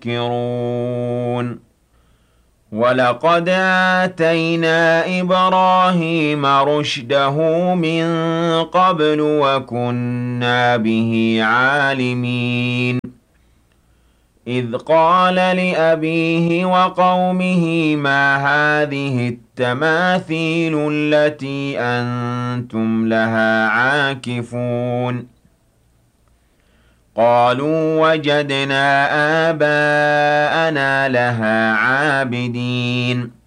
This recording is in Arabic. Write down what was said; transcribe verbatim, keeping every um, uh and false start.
يَذَّكِّرُونَ وَلَقَدْ آتَيْنَا إِبْرَاهِيمَ رُشْدَهُ مِن قَبْلُ وَكُنَّا بِهِ عَالِمِينَ إِذْ قَالَ لِأَبِيهِ وَقَوْمِهِ مَا هَٰذِهِ التَّمَاثِيلُ الَّتِي أَنتُمْ لَهَا عَاكِفُونَ قَالُوا وَجَدْنَا آبَاءَنَا لَهَا عَابِدِينَ